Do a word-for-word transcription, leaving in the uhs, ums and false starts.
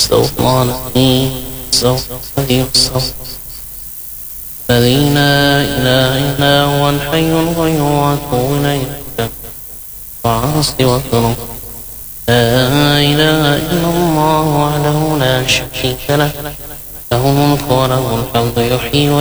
استغفر الله العظيم استغفر الله واستغفر الذي لا إله إلا هو الحي القيوم وأتوب إليه وعاصي وكرم لا إله إلا الله وحده لا شريك له له الملك وله الحمد يحيي